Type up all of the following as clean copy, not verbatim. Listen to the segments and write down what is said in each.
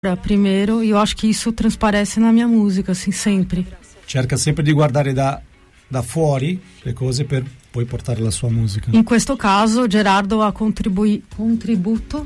primeiro, e eu acho que isso transparece na minha música, assim, sempre. Cerca sempre di guardare da fuori le cose per poi portare la sua musica. In questo caso Gerardo ha contribuito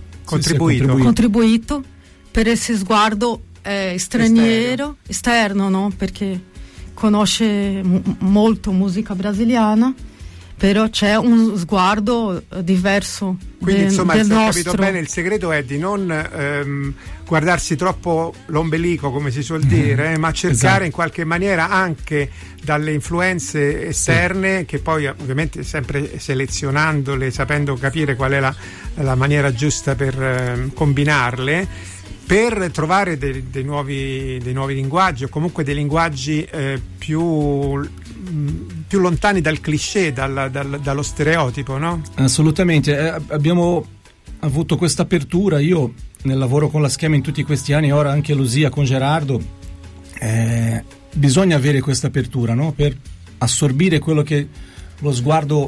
per esse sguardo straniero, esterno, no? Perché conosce molto musica brasiliana, però c'è un sguardo diverso. Quindi insomma, se ho capito nostro. bene, il segreto è di non guardarsi troppo l'ombelico, come si suol dire, ma cercare in qualche maniera anche dalle influenze esterne, che poi ovviamente sempre selezionandole, sapendo capire qual è la maniera giusta per combinarle, per trovare dei nuovi linguaggi, o comunque dei linguaggi più lontani dal cliché, dallo stereotipo, no? Assolutamente, abbiamo avuto questa apertura. Io nel lavoro con la Schema in tutti questi anni, ora anche Lucia con Gerardo, bisogna avere questa apertura, no? Per assorbire quello che lo sguardo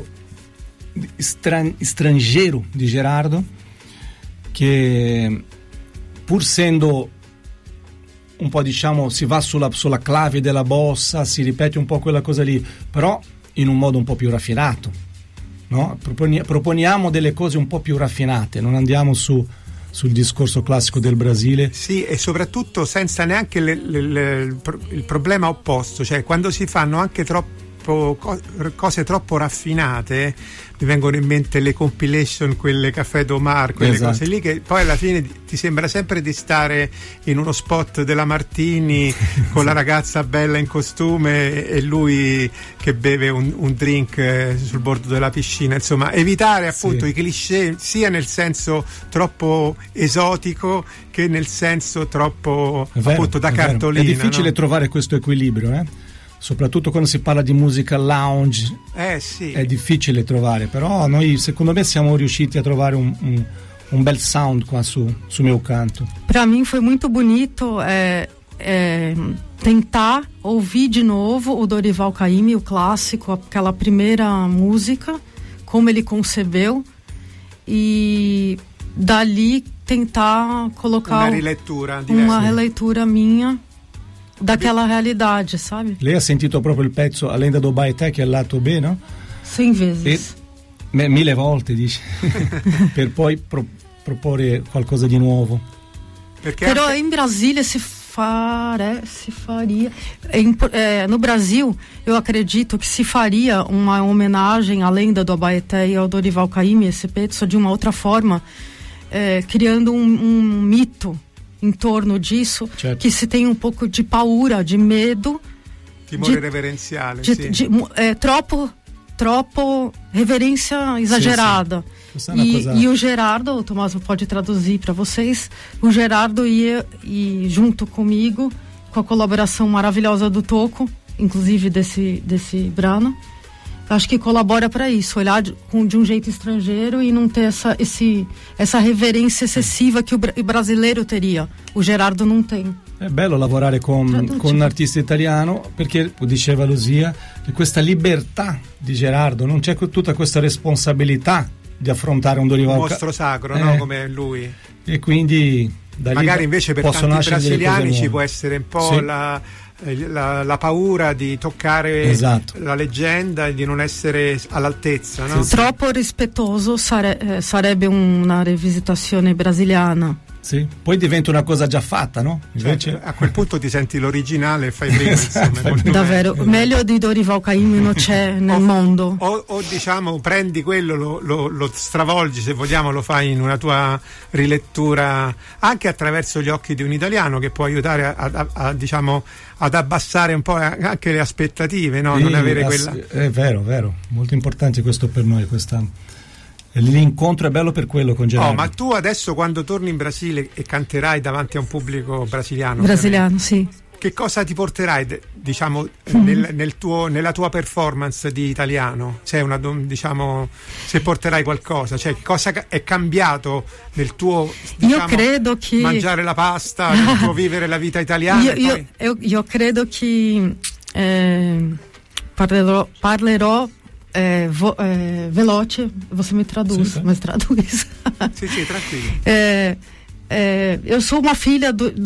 straniero di Gerardo, che pur essendo un po', diciamo, si va sulla clave della bossa, si ripete un po' quella cosa lì, però in un modo un po' più raffinato, no? Proponiamo delle cose un po' più raffinate, non andiamo sul discorso classico del Brasile. Sì, e soprattutto senza neanche il problema opposto, cioè quando si fanno anche cose troppo raffinate, mi vengono in mente le compilation, quelle Café Domar, quelle cose lì, che poi alla fine ti sembra sempre di stare in uno spot della Martini con la ragazza bella in costume e lui che beve un drink sul bordo della piscina. Insomma, evitare appunto i cliché, sia nel senso troppo esotico che nel senso troppo appunto da cartolina. È difficile trovare questo equilibrio, soprattutto quando si parla di musica lounge. Sì. È difficile trovare, però noi secondo me siamo riusciti a trovare un bel sound qua su Meu Canto. Para mim foi muito bonito tentar ouvir de novo o Dorival Caymmi, o clássico, aquela primeira música, como ele concebeu, e dali tentar colocar uma releitura minha daquela realidade, sabe? Lei ha sentito proprio il pezzo Além do Baeté, che è il lato B, no? 100 vezes. 1000 volte, dice, per poi proporre qualcosa di nuovo. Però in Brasília si faria. No Brasil, eu acredito que se faria uma homenagem à lenda do Abaeté e ao Dorival Caymmi, esse pezzo, de uma outra forma, criando um mito em torno disso, certo, que se tem um pouco de paura, de medo, timore reverenziale, troppo reverência exagerada. E o Gerardo, o Tomás pode traduzir para vocês, o Gerardo ia junto comigo, com a colaboração maravilhosa do Toco, inclusive desse Brano, acho que colabora para isso, olhar de um jeito estrangeiro e não ter essa reverência excessiva que o brasileiro teria. O Gerardo non tem. È bello lavorare con un artista italiano, perché diceva Lucia che questa libertà di Gerardo, non c'è tutta questa responsabilità di affrontare un Dorival, un mostro sacro, no? Come lui. E quindi da magari invece per tanti brasiliani ci può essere un po' la paura di toccare la leggenda e di non essere all'altezza, no? Troppo rispettoso sarebbe una rivisitazione brasiliana. Sì, poi diventa una cosa già fatta, no? Invece a quel punto ti senti l'originale e fai prima, insomma. Davvero, meglio di Dorival Caymmi non c'è nel mondo. O diciamo prendi quello, lo stravolgi, se vogliamo, lo fai in una tua rilettura anche attraverso gli occhi di un italiano, che può aiutare a diciamo ad abbassare un po' anche le aspettative, no? Non avere quella. È vero, molto importante questo per noi, l'incontro è bello per quello con Gerardo. Ma tu adesso quando torni in Brasile e canterai davanti a un pubblico brasiliano, sì, che cosa ti porterai, diciamo, nella tua performance di italiano? C'è diciamo, se porterai qualcosa, cioè cosa è cambiato nel tuo, diciamo, io credo che mangiare la pasta, nel tuo vivere la vita italiana? Io credo che parlerò veloce, você me traduz, mas traduz. Sì, tranquillo. eu sou uma filha